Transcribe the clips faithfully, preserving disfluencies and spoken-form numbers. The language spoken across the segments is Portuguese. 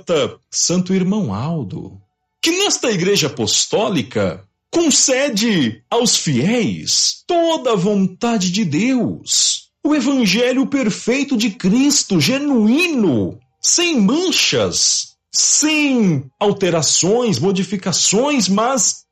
profeta Santo Irmão Aldo, que nesta igreja apostólica concede aos fiéis toda a vontade de Deus, o evangelho perfeito de Cristo, genuíno, sem manchas, sem alterações, modificações, mas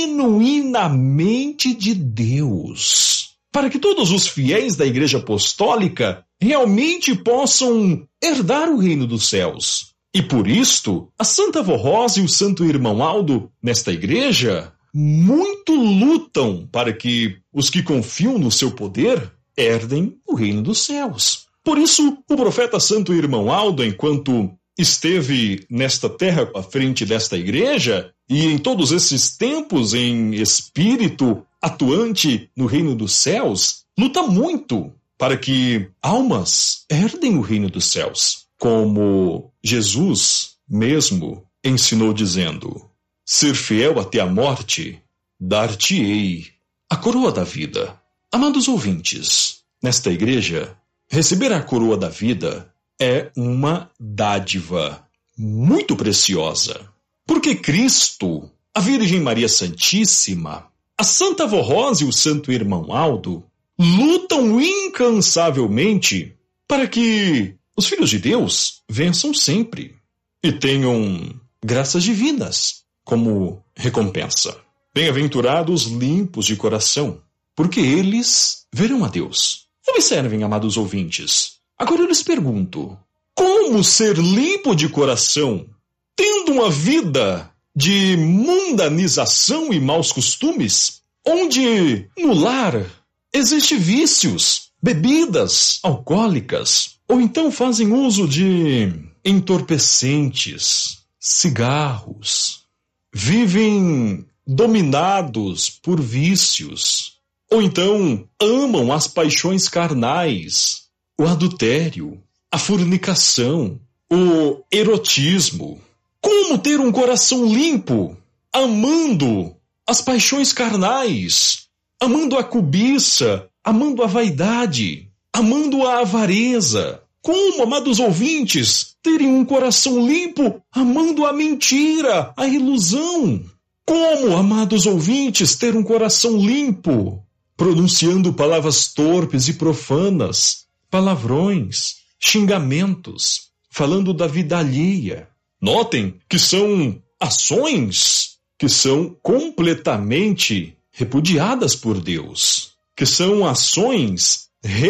genuinamente de Deus, para que todos os fiéis da igreja apostólica realmente possam herdar o reino dos céus. E por isto, a Santa Vó Rosa e o Santo Irmão Aldo, nesta igreja, muito lutam para que os que confiam no seu poder herdem o reino dos céus. Por isso, o profeta Santo Irmão Aldo, enquanto esteve nesta terra à frente desta igreja, e em todos esses tempos em espírito atuante no reino dos céus, luta muito para que almas herdem o reino dos céus, como Jesus mesmo ensinou dizendo: ser fiel até a morte, dar-te-ei a coroa da vida. Amados ouvintes, nesta igreja, receber a coroa da vida é uma dádiva muito preciosa, porque Cristo, a Virgem Maria Santíssima, a Santa Vó Rosa e o Santo Irmão Aldo lutam incansavelmente para que os filhos de Deus vençam sempre e tenham graças divinas como recompensa. Bem-aventurados limpos de coração, porque eles verão a Deus. Observem, amados ouvintes. Agora eu lhes pergunto, como ser limpo de coração, tendo uma vida de mundanização e maus costumes, onde no lar existem vícios, bebidas alcoólicas, ou então fazem uso de entorpecentes, cigarros, vivem dominados por vícios, ou então amam as paixões carnais, o adultério, a fornicação, o erotismo. Como ter um coração limpo, amando as paixões carnais, amando a cobiça, amando a vaidade, amando a avareza? Como, amados ouvintes, terem um coração limpo, amando a mentira, a ilusão? Como, amados ouvintes, ter um coração limpo, pronunciando palavras torpes e profanas, palavrões, xingamentos, falando da vida alheia? Notem que são ações que são completamente repudiadas por Deus, que são ações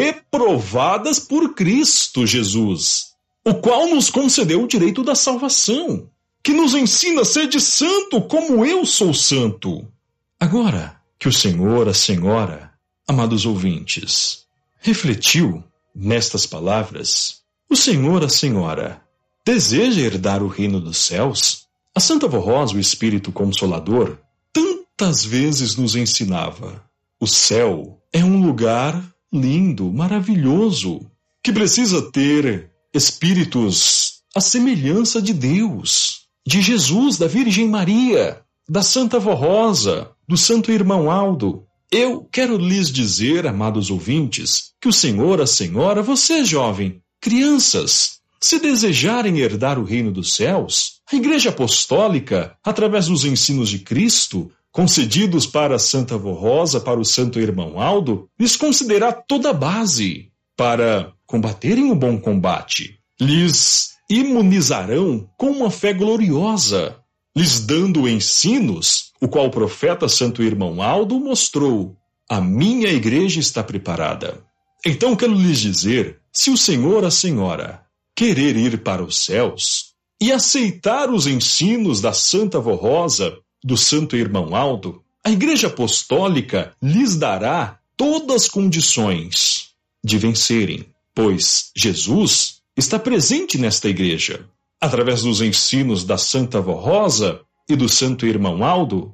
reprovadas por Cristo Jesus, o qual nos concedeu o direito da salvação, que nos ensina a ser de santo como eu sou santo. Agora que o Senhor, a Senhora, amados ouvintes, refletiu nestas palavras, o Senhor, a Senhora, deseja herdar o reino dos céus? A Santa Vó Rosa, o Espírito Consolador, tantas vezes nos ensinava: o céu é um lugar lindo, maravilhoso, que precisa ter espíritos à semelhança de Deus, de Jesus, da Virgem Maria, da Santa Vó Rosa, do Santo Irmão Aldo. Eu quero lhes dizer, amados ouvintes, que o Senhor, a Senhora, você jovem, crianças, se desejarem herdar o reino dos céus, a Igreja Apostólica, através dos ensinos de Cristo, concedidos para a Santa Vó Rosa, para o Santo Irmão Aldo, lhes concederá toda a base para combaterem o bom combate. Lhes imunizarão com uma fé gloriosa, lhes dando ensinos, o qual o profeta Santo Irmão Aldo mostrou: a minha igreja está preparada. Então quero lhes dizer, se o Senhor, a Senhora, querer ir para os céus e aceitar os ensinos da Santa Vó Rosa, do Santo Irmão Aldo, a Igreja Apostólica lhes dará todas as condições de vencerem, pois Jesus está presente nesta igreja, através dos ensinos da Santa Vó Rosa e do Santo Irmão Aldo,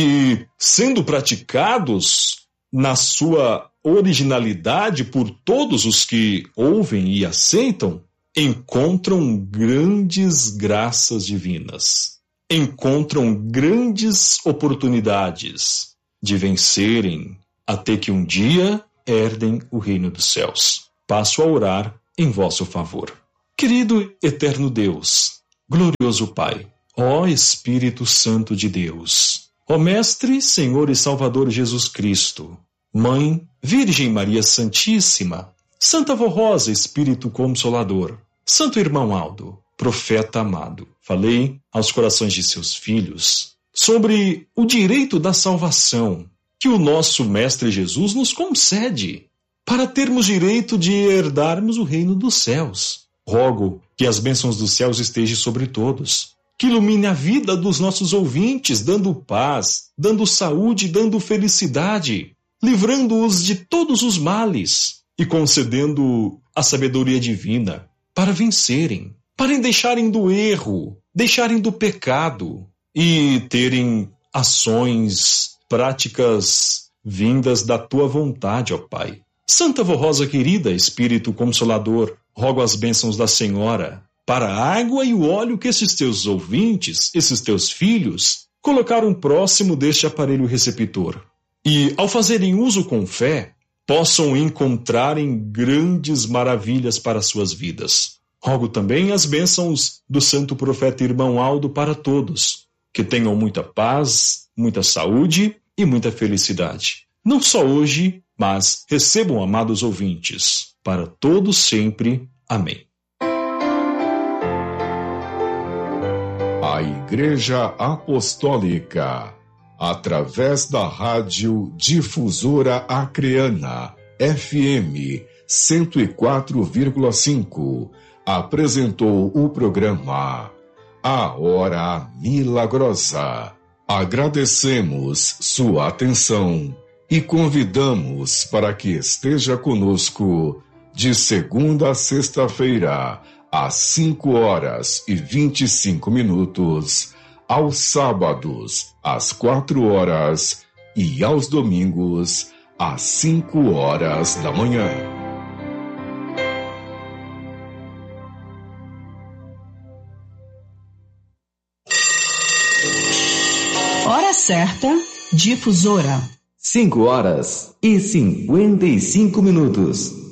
e sendo praticados na sua originalidade por todos os que ouvem e aceitam, encontram grandes graças divinas, encontram grandes oportunidades de vencerem até que um dia herdem o reino dos céus. Passo a orar em vosso favor. Querido eterno Deus, Glorioso Pai, ó Espírito Santo de Deus, ó Mestre, Senhor e Salvador Jesus Cristo, Mãe, Virgem Maria Santíssima, Santa Vó Rosa, Espírito Consolador, Santo Irmão Aldo, Profeta amado, falei aos corações de seus filhos sobre o direito da salvação que o nosso Mestre Jesus nos concede para termos direito de herdarmos o reino dos céus. Rogo que as bênçãos dos céus estejam sobre todos, que ilumine a vida dos nossos ouvintes, dando paz, dando saúde, dando felicidade, livrando-os de todos os males e concedendo a sabedoria divina para vencerem, para deixarem do erro, deixarem do pecado e terem ações, práticas vindas da tua vontade, ó Pai. Santa Vó Rosa querida, Espírito Consolador, rogo as bênçãos da Senhora para a água e o óleo que esses teus ouvintes, esses teus filhos, colocaram próximo deste aparelho receptor. E, ao fazerem uso com fé, possam encontrarem grandes maravilhas para suas vidas. Rogo também as bênçãos do Santo Profeta Irmão Aldo para todos, que tenham muita paz, muita saúde e muita felicidade. Não só hoje, mas recebam, amados ouvintes, para todos sempre. Amém. A Igreja Apostólica, através da Rádio Difusora Acreana, F M cento e quatro vírgula cinco, apresentou o programa A Hora Milagrosa. Agradecemos sua atenção e convidamos para que esteja conosco de segunda a sexta-feira, às cinco horas e vinte e cinco minutos, aos sábados, às quatro horas e aos domingos, às cinco horas da manhã. Hora certa, Difusora. cinco horas e cinquenta e cinco minutos.